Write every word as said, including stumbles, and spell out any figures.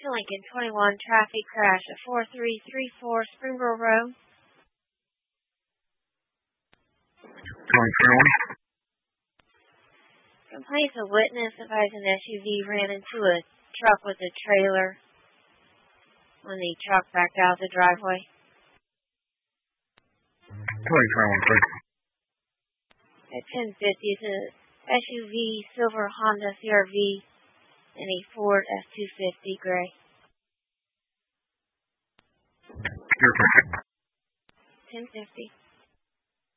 Lincoln twenty-one traffic crash at four three three four Springboro Road. Complaints a witness advising an S U V ran into a truck with a trailer when the truck backed out of the driveway. At ten fifty, it's an S U V silver Honda C R V and a Ford F two fifty gray. ten fifty.